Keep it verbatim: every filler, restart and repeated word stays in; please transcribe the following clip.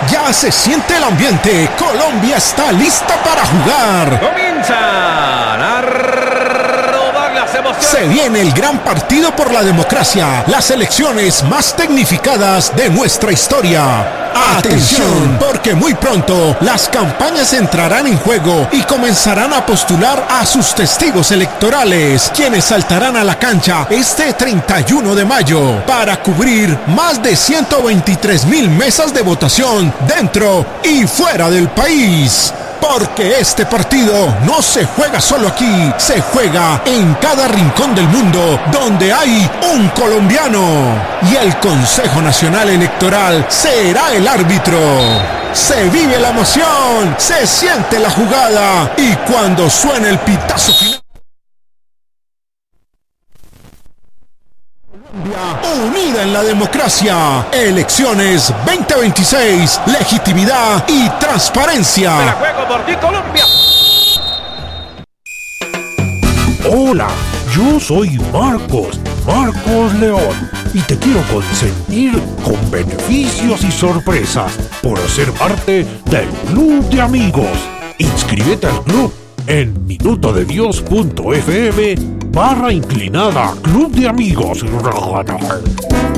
Ya se siente el ambiente. Colombia está lista para jugar. Comienzan a rodar las emociones. Se viene el gran partido por la democracia. Las elecciones más tecnificadas de nuestra historia. Atención, porque muy pronto las campañas entrarán en juego y comenzarán a postular a sus testigos electorales, quienes saltarán a la cancha este treinta y uno de mayo para cubrir más de ciento veintitrés mil mesas de votación dentro y fuera del país. Porque este partido no se juega solo aquí, se juega en cada rincón del mundo donde hay un colombiano. Y el Consejo Nacional Electoral será el árbitro. Se vive la emoción, se siente la jugada y cuando suene el pitazo final, unida en la democracia. Elecciones veinte veintiséis, legitimidad y transparencia. Me la juego por ti, Colombia. Hola, yo soy Marcos, Marcos León, y te quiero consentir con beneficios y sorpresas por ser parte del Club de Amigos. Inscríbete al club en minutodedios.fm barra inclinada Club de Amigos.